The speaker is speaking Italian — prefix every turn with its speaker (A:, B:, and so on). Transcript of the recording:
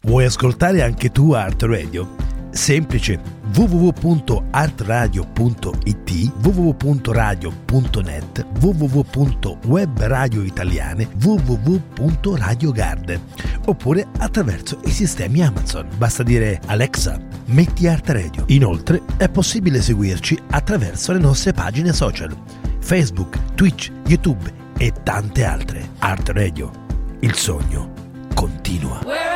A: Vuoi ascoltare anche tu Art Radio? Semplice: www.artradio.it, www.radio.net, www.webradioitaliane, www.Radio Garden, oppure attraverso i sistemi Amazon. Basta dire: Alexa, metti Art Radio. Inoltre è possibile seguirci attraverso le nostre pagine social, Facebook, Twitch, YouTube e tante altre. Art Radio, il sogno continua.